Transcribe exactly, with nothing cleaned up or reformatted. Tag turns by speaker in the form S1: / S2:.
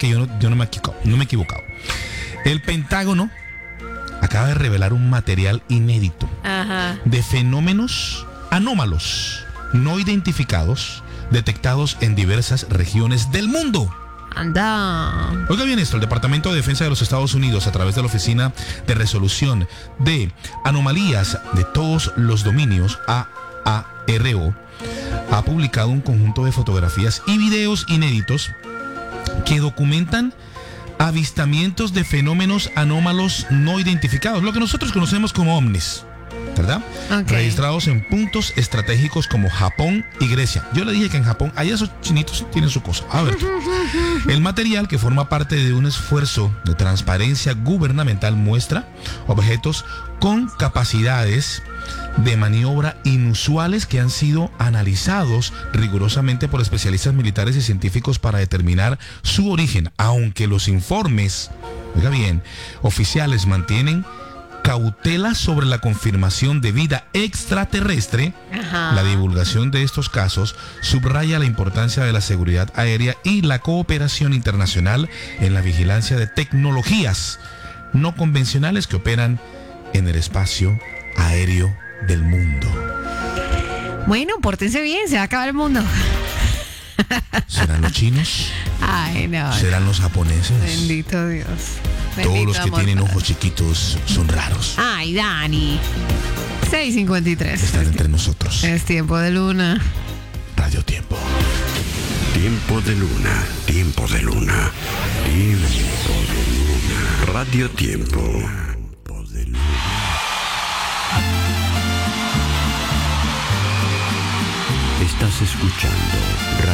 S1: que yo no, yo no me he equivocado, no me he equivocado. El Pentágono acaba de revelar un material inédito
S2: Ajá.
S1: de fenómenos anómalos no identificados detectados en diversas regiones del mundo.
S2: Anda.
S1: Oiga bien esto, el Departamento de Defensa de los Estados Unidos, a través de la Oficina de Resolución de Anomalías de Todos los Dominios, A A R O, ha publicado un conjunto de fotografías y videos inéditos que documentan avistamientos de fenómenos anómalos no identificados, lo que nosotros conocemos como ovnis, ¿verdad?
S2: Okay.
S1: Registrados en puntos estratégicos como Japón y Grecia. Yo le dije que en Japón, allá esos chinitos tienen su cosa. A ver, el material, que forma parte de un esfuerzo de transparencia gubernamental, muestra objetos con capacidades de maniobra inusuales que han sido analizados rigurosamente por especialistas militares y científicos para determinar su origen, aunque los informes, oiga bien, oficiales mantienen cautela sobre la confirmación de vida extraterrestre.
S2: Ajá.
S1: La divulgación de estos casos subraya la importancia de la seguridad aérea y la cooperación internacional en la vigilancia de tecnologías no convencionales que operan en el espacio aéreo del mundo.
S2: Bueno, pórtense bien, se va a acabar el mundo.
S1: ¿Serán los chinos?
S2: Ay, no.
S1: ¿Serán los japoneses?
S2: Bendito Dios.
S1: Todos
S2: Bendito
S1: los que
S2: amor
S1: tienen
S2: padre.
S1: ojos chiquitos son raros.
S2: Ay, Dani. seis cincuenta y tres.
S1: Están entre nosotros.
S2: Es tiempo de luna.
S1: Radio Tiempo.
S3: Tiempo de luna, tiempo de luna, tiempo de luna. Radio Tiempo. Tiempo de luna. Estás escuchando